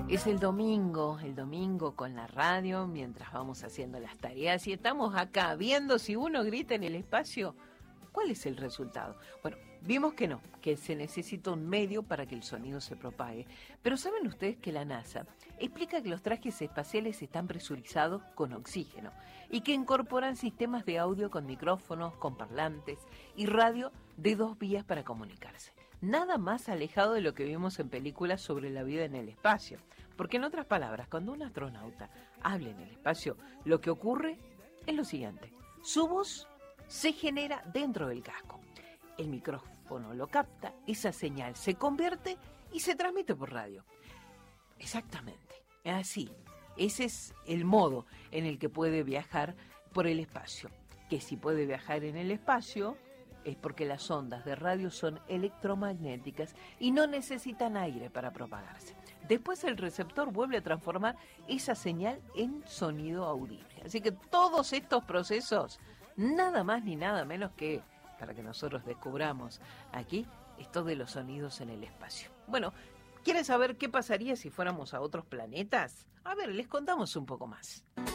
Es el domingo con la radio, mientras vamos haciendo las tareas y estamos acá viendo si uno grita en el espacio, ¿cuál es el resultado? Bueno, vimos que no, que se necesita un medio para que el sonido se propague. Pero ¿saben ustedes que la NASA explica que los trajes espaciales están presurizados con oxígeno y que incorporan sistemas de audio con micrófonos, con parlantes y radio de 2 vías para comunicarse? Nada más alejado de lo que vimos en películas sobre la vida en el espacio. Porque en otras palabras, cuando un astronauta habla en el espacio, lo que ocurre es lo siguiente. Su voz se genera dentro del casco. El micrófono lo capta, esa señal se convierte y se transmite por radio. Exactamente, así. Ese es el modo en el que puede viajar por el espacio. Que si puede viajar en el espacio es porque las ondas de radio son electromagnéticas y no necesitan aire para propagarse. Después el receptor vuelve a transformar esa señal en sonido audible. Así que todos estos procesos, nada más ni nada menos que para que nosotros descubramos aquí esto de los sonidos en el espacio. Bueno, ¿quieren saber qué pasaría si fuéramos a otros planetas? A ver, les contamos un poco más.